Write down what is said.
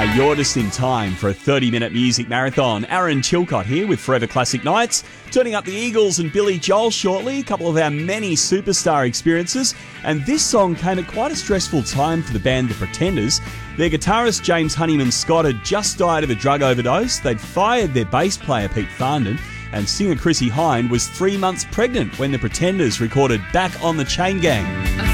Hey, you're just in time for a 30-minute music marathon. Aaron Chilcott here with Forever Classic Nights, turning up the Eagles and Billy Joel shortly, a couple of our many superstar experiences. And this song came at quite a stressful time for the band The Pretenders. Their guitarist James Honeyman Scott had just died of a drug overdose. They'd fired their bass player Pete Farndon, and singer Chrissie Hynde was 3 months pregnant when The Pretenders recorded Back on the Chain Gang.